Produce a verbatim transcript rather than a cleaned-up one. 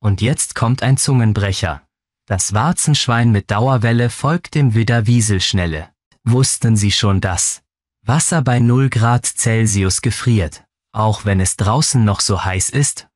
Und jetzt kommt ein Zungenbrecher. Das Warzenschwein mit Dauerwelle folgt dem Widder Wieselschnelle. Wussten Sie schon, dass Wasser bei null Grad Celsius gefriert, auch wenn es draußen noch so heiß ist?